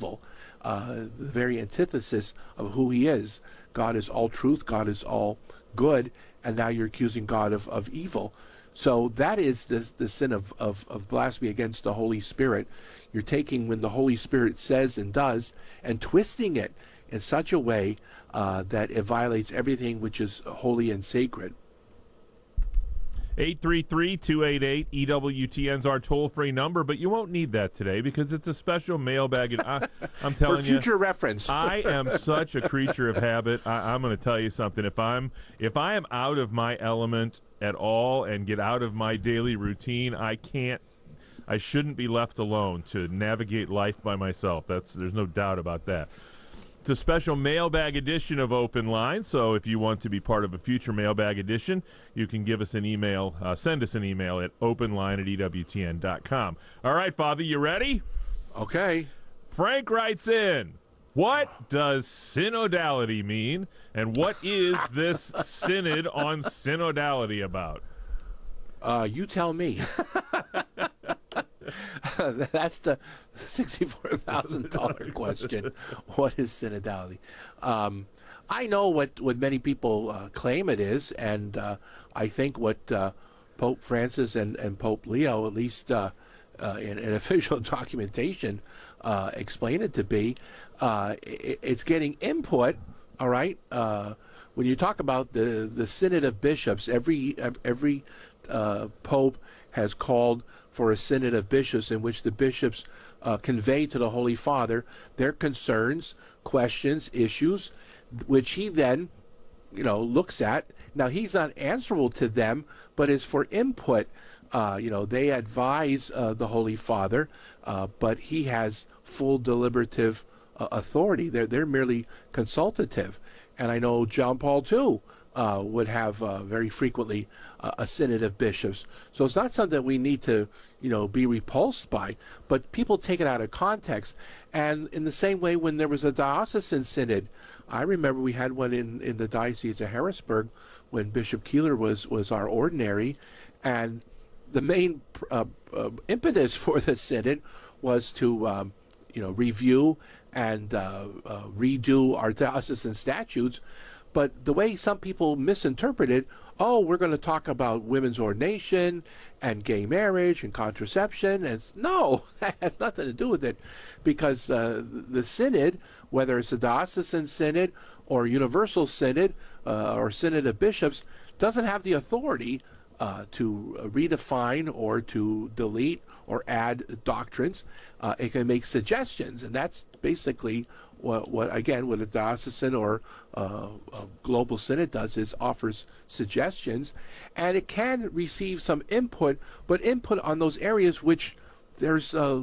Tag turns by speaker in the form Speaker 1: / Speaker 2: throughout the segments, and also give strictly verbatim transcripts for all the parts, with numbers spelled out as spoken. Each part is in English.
Speaker 1: evil, uh, the very antithesis of who he is. God is all truth, God is all good, and now you're accusing God of, of evil. So that is the, the sin of, of, of blasphemy against the Holy Spirit. You're taking when the Holy Spirit says and does and twisting it in such a way uh, that it violates everything which is holy and sacred.
Speaker 2: eight three three, two eight eight, E W T N is our toll-free number, but you won't need that today because it's a special mailbag. And I, I'm telling
Speaker 1: you. For future
Speaker 2: you,
Speaker 1: reference.
Speaker 2: I am such a creature of habit. I, I'm going to tell you something. If I'm if I am out of my element at all and get out of my daily routine, I can't, I shouldn't be left alone to navigate life by myself. That's there's no doubt about that. It's a special mailbag edition of Open Line, so if you want to be part of a future mailbag edition, you can give us an email, uh, send us an email at openline at E W T N dot com. All right, Father, you ready?
Speaker 1: Okay.
Speaker 2: Frank writes in, what does synodality mean, and what is this synod on synodality about?
Speaker 1: Uh, you tell me. That's the sixty-four thousand dollars question. What is synodality? Um, I know what, what many people uh, claim it is, and uh, I think what uh, Pope Francis and, and Pope Leo, at least uh, uh, in, in official documentation, uh, explain it to be. Uh, it, it's getting input, all right? Uh, when you talk about the, the Synod of Bishops, every, every uh, Pope has called for a synod of bishops in which the bishops uh, convey to the Holy Father their concerns, questions, issues, which he then, you know, looks at. Now, he's not answerable to them, but is for input. Uh, you know, they advise uh, the Holy Father, uh, but he has full deliberative uh, authority. They're, they're merely consultative. And I know John Paul the Second Uh, would have uh, very frequently uh, a synod of bishops. So it's not something that we need to, you know, be repulsed by, but people take it out of context. And in the same way, when there was a diocesan synod, I remember we had one in, in the Diocese of Harrisburg when Bishop Keeler was, was our ordinary, and the main uh, uh, impetus for the synod was to, um, you know, review and uh, uh, redo our diocesan statutes. But the way some people misinterpret it, oh, we're going to talk about women's ordination and gay marriage and contraception. And no, that has nothing to do with it, because uh, the synod, whether it's a diocesan synod or universal synod uh, or synod of bishops, doesn't have the authority uh, to redefine or to delete or add doctrines. Uh, it can make suggestions, and that's basically what, what again, what a diocesan or uh, a global synod does, is offers suggestions, and it can receive some input, but input on those areas which there's uh,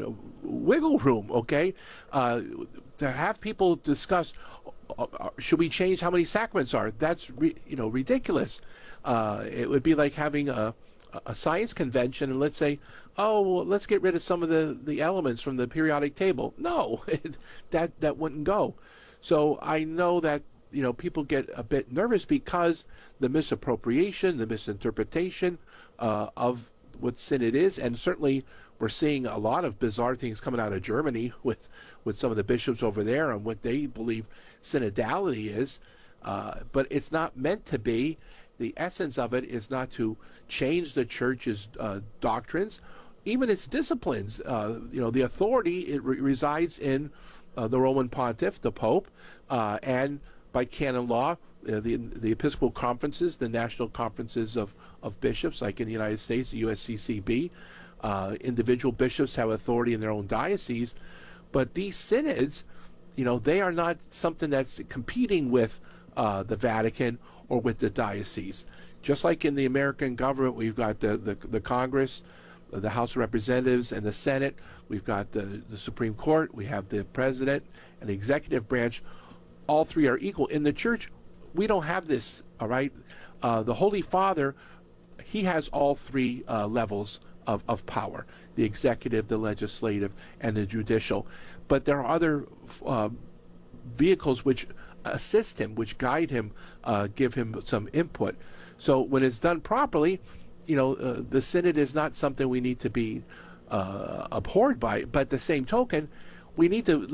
Speaker 1: wiggle room, okay? Uh, to have people discuss, uh, should we change how many sacraments are? That's re- you know ridiculous. Uh, it would be like having a a science convention and let's say, oh, well, let's get rid of some of the, the elements from the periodic table. No, that that wouldn't go. So I know that, you know, people get a bit nervous because the misappropriation, the misinterpretation uh, of what synod is, and certainly we're seeing a lot of bizarre things coming out of Germany with, with some of the bishops over there on what they believe synodality is. Uh, but it's not meant to be. The essence of it is not to change the church's uh, doctrines, even its disciplines. Uh, you know, the authority, it re- resides in uh, the Roman Pontiff, the Pope, uh, and by canon law, uh, the the Episcopal conferences, the national conferences of, of bishops, like in the United States, the U S C C B. Uh, individual bishops have authority in their own diocese, but these synods, you know, they are not something that's competing with uh, the Vatican or with the diocese. Just like in the American government, we've got the, the, the Congress, the House of Representatives, and the Senate. We've got the, the Supreme Court. We have the President and the executive branch. All three are equal. In the church, we don't have this, all right? Uh, the Holy Father, he has all three uh, levels of, of power, the executive, the legislative, and the judicial. But there are other uh, vehicles which assist him, which guide him, uh, give him some input. So when it's done properly, you know, uh, the synod is not something we need to be uh, abhorred by. But at the same token, we need to